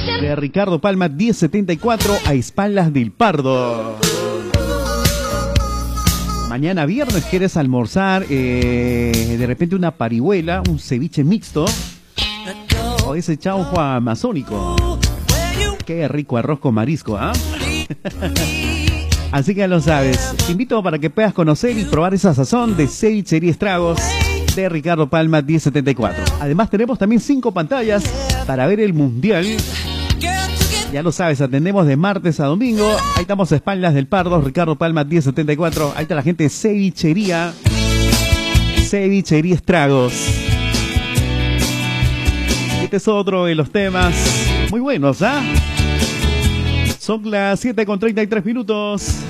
de Ricardo Palma 1074 a espaldas del Pardo. Mañana viernes quieres almorzar de repente una parihuela, un ceviche mixto o ese chaufa amazónico. Qué rico arroz con marisco, ¿ah? Así que ya lo sabes, te invito para que puedas conocer y probar esa sazón de Cevichería Estragos de Ricardo Palma 1074. Además tenemos también 5 pantallas para ver el mundial. Ya lo sabes, atendemos de martes a domingo. Ahí estamos a espaldas del Pardo, Ricardo Palma 1074. Ahí está la gente de Cevichería Estragos. Este es otro de los temas muy buenos, ¿ah? Son las 7:33 minutos.